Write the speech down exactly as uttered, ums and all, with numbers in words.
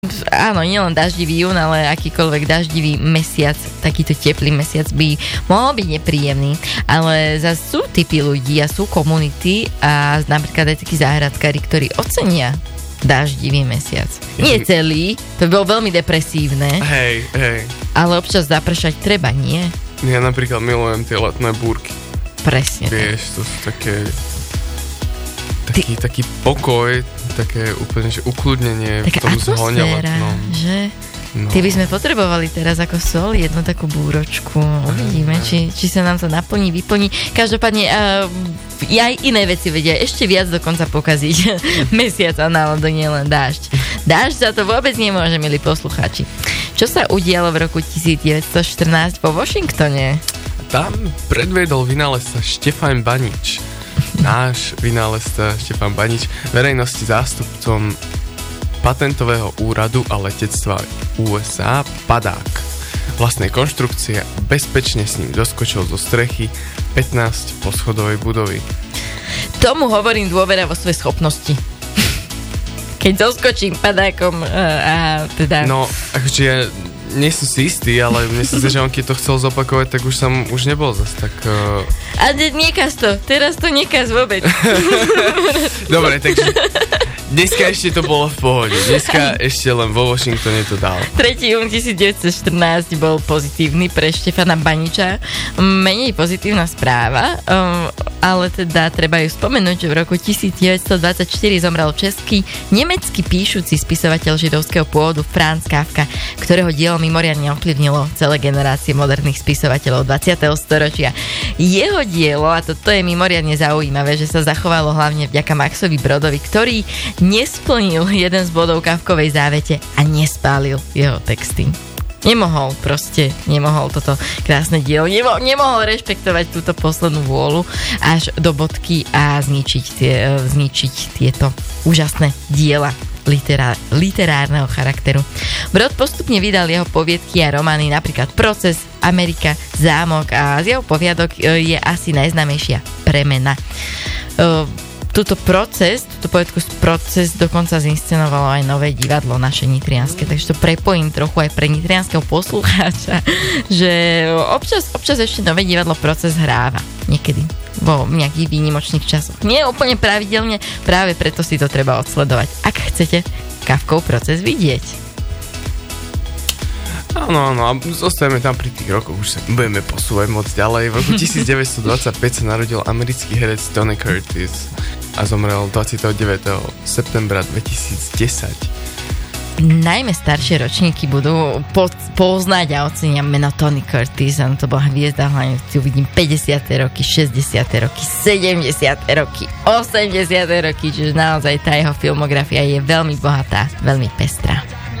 áno, nielen daždivý jún, ale akýkoľvek daždivý mesiac, takýto teplý mesiac by mohol byť nepríjemný, ale zase sú typy ľudí a sú komunity a napríklad aj takí záhradkári, ktorí ocenia daždivý mesiac. Nie celý, to by bolo veľmi depresívne. Hej, hej. Ale občas zapršať treba, nie? Ja napríklad milujem tie letné búrky. Presne. Vieš, to sú také... Taký, Ty... taký pokoj, také úplne, že ukľudnenie taká v tom zhone letnom. Že? No. Ty by sme potrebovali teraz ako sol jednu takú búročku. Uvidíme, či, či sa nám to naplní, vyplní. Každopádne uh, aj iné veci vedia ešte viac dokonca pokaziť mesiac a náladu, nie len dážď. Dážď za to vôbec nemôže, milí poslucháči. Čo sa udialo v roku devätnásťstoštrnásť vo Washingtone? Tam predviedol vynálezca Štefan Banič. Náš vynálezca Štefan Banič verejnosti zástupcom patentového úradu a letectva ú es á padák vlastnej konštrukcie bezpečne s ním doskočil zo strechy pätnásť poschodovej budovy. Tomu hovorím dôvera vo svoje schopnosti. Keď zoskočím padákom a teda... No, akože ja nie som si istý, ale mne sa zdá, že on keď to chcel zopakovať, tak už som už nebol zase tak... Uh... A nekaz to, teraz to nekaz vôbec. Dobre, takže... Dneska ešte to bolo v pohode. Dneska ešte len vo Washingtone to dal. tretieho júna devätnásťstoštrnásť bol pozitívny pre Štefana Baniča. Menej pozitívna správa, um, ale teda treba ju spomenúť, že v roku devätnásťstodvadsaťštyri zomrel český, nemecký píšuci spisovateľ židovského pôvodu Franz Kafka, ktorého dielo mimoriadne ovplyvnilo celé generácie moderných spisovateľov dvadsiateho storočia. Jeho dielo, a toto je mimoriadne zaujímavé, že sa zachovalo hlavne vďaka Maxovi Brodovi, ktorý nesplnil jeden z bodov Kafkovej závete a nespálil jeho texty. Nemohol proste, nemohol toto krásne dielo, nemohol, nemohol rešpektovať túto poslednú vôľu až do bodky a zničiť, tie, zničiť tieto úžasné diela literár, literárneho charakteru. Brod postupne vydal jeho poviedky a romány, napríklad Proces, Amerika, Zámok, a z jeho poviadok je asi najznámejšia Premena. Túto proces, túto poviedku Proces dokonca zinscenovalo aj nové divadlo naše nitrianske, takže to prepojím trochu aj pre nitrianskeho poslucháča, že občas, občas ešte nové divadlo Proces hráva, niekedy, vo nejakých výnimočných časoch. Nie úplne pravidelne, práve preto si to treba odsledovať, ak chcete Kafkov Proces vidieť. Áno, áno, a zostajeme tam pri tých rokoch, už sa budeme posúvať moc ďalej. V roku devätnásťstodvadsaťpäť sa narodil americký herec Tony Curtis a zomrel dvadsiateho deviateho septembra dvetisícdesať. Najmä staršie ročníky budú po- poznať a ocenia meno Tony Curtis, on to bola hviezda, hlavne tu vidím päťdesiate roky, šesťdesiate roky, sedemdesiate roky, osemdesiate roky, čiže naozaj tá jeho filmografia je veľmi bohatá, veľmi pestrá.